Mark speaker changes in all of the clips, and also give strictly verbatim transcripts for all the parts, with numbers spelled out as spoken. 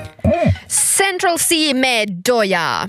Speaker 1: Central C med Doja.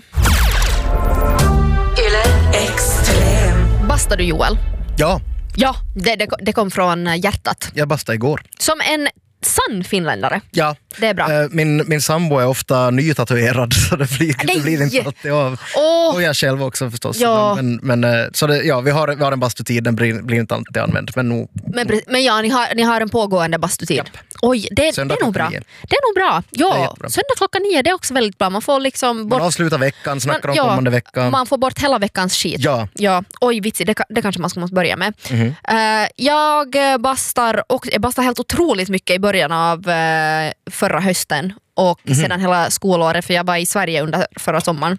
Speaker 2: Yle Extrem.
Speaker 1: Bastar du, Joel?
Speaker 3: Ja.
Speaker 1: Ja, det, det, det kom från hjärtat.
Speaker 3: Jag bastade igår.
Speaker 1: Som en sann finländare.
Speaker 3: Ja.
Speaker 1: Det är bra.
Speaker 3: Min, min sambo är ofta nytatuerad så det blir,
Speaker 1: Nej.
Speaker 3: det blir inte alltid av.
Speaker 1: Åh.
Speaker 3: Och jag själv också förstås.
Speaker 1: Ja.
Speaker 3: Men, men, så det, ja, vi, har, vi har en bastutid, den blir, blir inte alltid använd. Men, nog,
Speaker 1: Men, pre- men ja, ni har, ni har en pågående bastutid.
Speaker 3: Japp.
Speaker 1: Oj, det, det
Speaker 3: Söndag
Speaker 1: är nog bra.
Speaker 3: klockan nio.
Speaker 1: Det är nog bra.
Speaker 3: Det är
Speaker 1: Ja,
Speaker 3: jättebra.
Speaker 1: söndag klockan nio, det är också väldigt bra. Man får liksom bort...
Speaker 3: man avslutar veckan, snackar om
Speaker 1: ja,
Speaker 3: kommande veckan.
Speaker 1: Man får bort hela veckans skit.
Speaker 3: Ja.
Speaker 1: Ja. Oj, vitsigt. Det, det kanske man ska måste börja med.
Speaker 3: Mhm.
Speaker 1: Eh, jag bastar och jag bastar helt otroligt mycket i början av eh, förra hösten och
Speaker 3: Mhm.
Speaker 1: sedan hela skolåret, för jag var i Sverige under förra sommaren.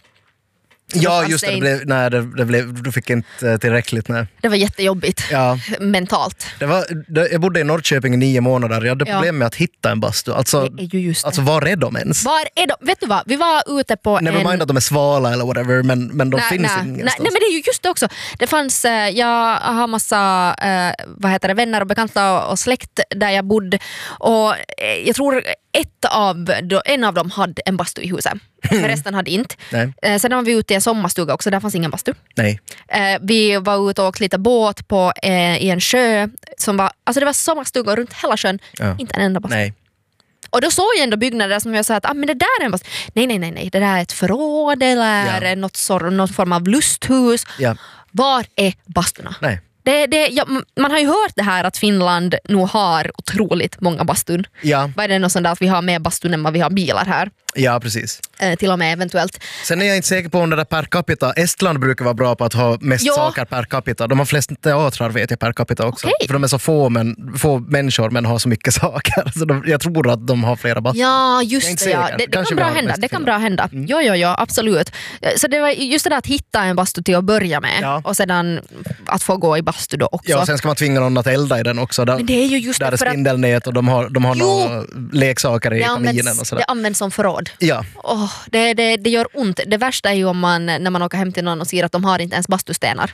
Speaker 3: Ja,
Speaker 1: fanns
Speaker 3: just det.
Speaker 1: det
Speaker 3: det, blev, nej, det, det blev, du fick inte tillräckligt. Nej.
Speaker 1: Det var jättejobbigt
Speaker 3: Ja.
Speaker 1: mentalt.
Speaker 3: Det var, det, jag bodde i Norrköping i nio månader. Jag hade
Speaker 1: Ja.
Speaker 3: problem med att hitta en bastu. Alltså,
Speaker 1: Det är ju just det.
Speaker 3: alltså var är de ens?
Speaker 1: Var är de? Vet du vad? Vi var ute på
Speaker 3: Never
Speaker 1: en...
Speaker 3: mind att de är svala eller whatever, men, men de
Speaker 1: Nej,
Speaker 3: finns
Speaker 1: nej,
Speaker 3: ingenstans.
Speaker 1: nej, nej, men det är ju just det också. Det fanns, eh, jag har massa eh, vad heter det, vänner och bekanta och, och släkt där jag bodde. Och eh, jag tror ett av, en av dem hade en bastu i huset. För resten hade inte.
Speaker 3: Nej.
Speaker 1: Eh, sen var vi ute i en sommarstuga också, där fanns ingen bastu.
Speaker 3: Nej.
Speaker 1: Eh, vi var ute och åkte lite båt på, eh, i en sjö. Som var, alltså det var sommarstuga runt hela sjön,
Speaker 3: Ja.
Speaker 1: inte en enda bastu.
Speaker 3: Nej.
Speaker 1: Och då såg jag ändå byggnader som jag sa att ah, men det där är en bastu. Nej, nej, nej, nej, det där är ett förråd eller
Speaker 3: Ja.
Speaker 1: något, sor- någon form av lusthus.
Speaker 3: Ja.
Speaker 1: Var är basturna?
Speaker 3: Nej.
Speaker 1: Det, det, ja, m- man har ju hört det här att Finland nu har otroligt många bastun.
Speaker 3: Ja.
Speaker 1: Vad är det något sånt där att vi har mer bastun än vad vi har bilar här?
Speaker 3: Ja, precis.
Speaker 1: Eh, till och med eventuellt.
Speaker 3: Sen är jag inte säker på om det där per capita. Estland brukar vara bra på att ha mest
Speaker 1: Ja.
Speaker 3: saker per capita. De har flest teatrar vet jag per capita också.
Speaker 1: Okej.
Speaker 3: För de är så få, men, få människor men har så mycket saker. Så de, jag tror att de har flera bastur.
Speaker 1: Ja,
Speaker 3: Jag är
Speaker 1: just
Speaker 3: inte
Speaker 1: det. Ja.
Speaker 3: säker.
Speaker 1: Det, det
Speaker 3: Kanske
Speaker 1: kan
Speaker 3: vi
Speaker 1: bra
Speaker 3: har
Speaker 1: hända.
Speaker 3: mest
Speaker 1: Det kan
Speaker 3: Finland.
Speaker 1: bra hända.
Speaker 3: Mm.
Speaker 1: Ja, ja, ja, absolut. Eh, Så det var just det där att hitta en bastu till att börja med.
Speaker 3: Ja.
Speaker 1: Och sedan att få gå i bastu då också.
Speaker 3: Ja, och sen ska man tvinga någon att elda i den också. Där,
Speaker 1: Men det är ju just
Speaker 3: där är
Speaker 1: det för att
Speaker 3: spindelnät och de har, de har
Speaker 1: Jo.
Speaker 3: några leksaker i
Speaker 1: det
Speaker 3: kaminen och
Speaker 1: används,
Speaker 3: sådär.
Speaker 1: det används som förråd.
Speaker 3: Ja.
Speaker 1: Åh, det, det, det gör ont. Det värsta är ju om man, när man åker hem till någon och ser att de har inte ens bastustenar.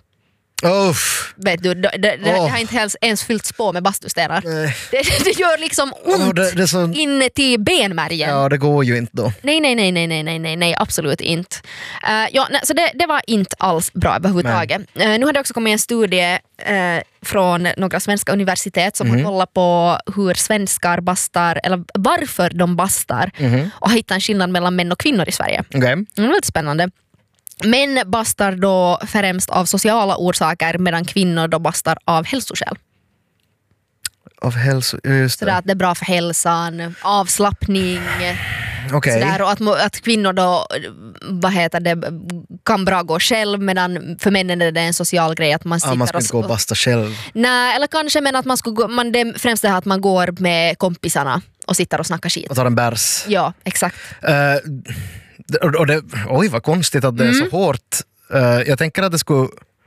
Speaker 3: Uff.
Speaker 1: Vet du, det, det, det,
Speaker 3: Åh.
Speaker 1: det har inte ens, ens fyllts på med bastustenar.
Speaker 3: Nej.
Speaker 1: Det, det gör liksom ont
Speaker 3: Åh, det- det är så-
Speaker 1: inne till benmärgen.
Speaker 3: Ja, det går ju inte då.
Speaker 1: Nej, nej, nej, nej, nej, nej, nej, nej, absolut inte. Uh, ja, nej, så det, det var inte alls bra överhuvudtaget. Uh, nu har det också kommit en studie uh, från några svenska universitet som
Speaker 3: Mhm.
Speaker 1: har kollat på hur svenskar bastar, eller varför de bastar,
Speaker 3: Mhm.
Speaker 1: och har hittat en skillnad mellan män och kvinnor i Sverige.
Speaker 3: Okej.
Speaker 1: Mm, det var lite spännande. Män bastar då främst av sociala orsaker medan kvinnor då bastar av hälsoskäl.
Speaker 3: Av hälso... Just
Speaker 1: Sådär
Speaker 3: det.
Speaker 1: att det är bra för hälsan, avslappning,
Speaker 3: Okej.
Speaker 1: sådär, och att, mo- att kvinnor då, vad heter det, kan bra gå själv, medan för männen är det en social grej att man sitter
Speaker 3: Ah, man ska
Speaker 1: och...
Speaker 3: inte gå och basta själv.
Speaker 1: Nej, eller kanske men att man skulle gå, man, det främst det här att man går med kompisarna och sitter och snackar skit.
Speaker 3: Och tar en bärs.
Speaker 1: Ja, exakt.
Speaker 3: Eh, det- och det, oj, vad konstigt att det är så
Speaker 1: Mm.
Speaker 3: hårt. Eh, jag tänker att det skulle...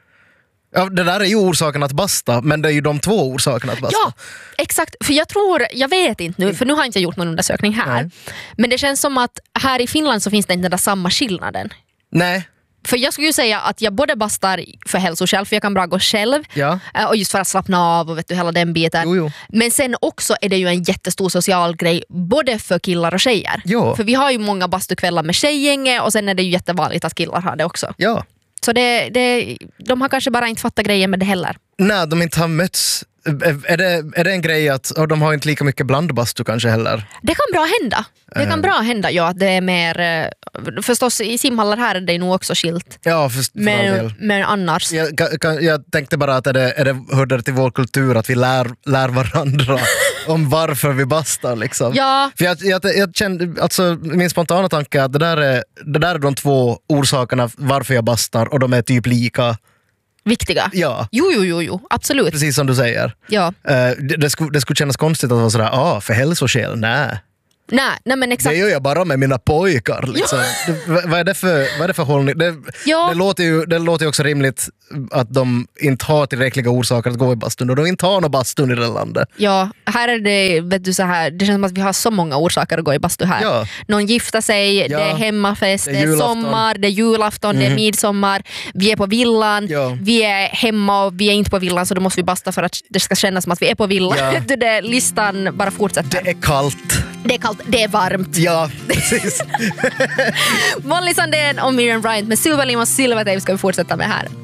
Speaker 3: Ja, det där är ju orsaken att basta, men det är ju de två orsakerna att basta.
Speaker 1: Ja, exakt. För jag tror, jag vet inte nu, för nu har inte jag gjort någon undersökning här.
Speaker 3: Nej.
Speaker 1: Men det känns som att här i Finland så finns det inte den där samma skillnaden.
Speaker 3: Nej,
Speaker 1: För jag skulle ju säga att jag både bastar för hälsoskäl, för jag kan bra gå själv.
Speaker 3: ja.
Speaker 1: Eh, Och just för att slappna av och vet du, hela den biten.
Speaker 3: Jo, jo.
Speaker 1: Men sen också är det ju en jättestor social grej både för killar och tjejer.
Speaker 3: Jo.
Speaker 1: För vi har ju många bastukvällar med tjejgänge och sen är det ju jättevanligt att killar har det också.
Speaker 3: Ja.
Speaker 1: Så det, det, de har kanske bara inte fattat grejen med det heller.
Speaker 3: Nej, de inte har mötts. Är det, är det en grej att och de har inte lika mycket blandbastu kanske heller?
Speaker 1: Det kan bra hända. Det kan
Speaker 3: Eh.
Speaker 1: bra hända, ja, att det är mer... eh, Förstås i simhallar här är det nog också skilt.
Speaker 3: Ja, för, för all
Speaker 1: Men,
Speaker 3: del.
Speaker 1: men annars...
Speaker 3: Jag, kan- kan, jag tänkte bara att är det, är det hör det till vår kultur att vi lär, lär varandra om varför vi bastar liksom.
Speaker 1: Ja,
Speaker 3: För jag, jag, jag kände, alltså, min spontana tanke är att det där är, det där är de två orsakerna varför jag bastar och de är typ lika.
Speaker 1: viktiga.
Speaker 3: Ja,
Speaker 1: Jo, jo, jo, jo. Absolut.
Speaker 3: precis som du säger.
Speaker 1: Ja.
Speaker 3: Eh, det, det, skulle, det skulle kännas konstigt att vara sådär, ah, för hälsoskäl, nej.
Speaker 1: Nej, nej, men exakt.
Speaker 3: Det gör jag bara med mina pojkar. Liksom. Det, vad, vad, är det för, vad är det för hållning? Det,
Speaker 1: Ja.
Speaker 3: det, låter ju, det låter ju också rimligt att de inte har tillräckliga orsaker att gå i bastun och de inte har någon bastun i det landet.
Speaker 1: Ja, här är det, vet du, så här, det känns som att vi har så många orsaker att gå i bastu här.
Speaker 3: Ja.
Speaker 1: Någon gifter sig,
Speaker 3: Ja.
Speaker 1: det är hemmafest,
Speaker 3: Det
Speaker 1: det
Speaker 3: är
Speaker 1: är,
Speaker 3: julafton.
Speaker 1: sommar, det är julafton, det är midsommar, vi är på villan,
Speaker 3: Ja.
Speaker 1: vi är hemma och vi är inte på villan, så då måste vi basta för att det ska kännas som att vi är på villan.
Speaker 3: Ja.
Speaker 1: det, listan bara fortsätter.
Speaker 3: Det är kallt.
Speaker 1: Det är kallt, det är varmt.
Speaker 3: Ja, precis.
Speaker 1: Molly Sandén och Miriam Bryant med Silverlim och Silvertejp ska vi fortsätta med här.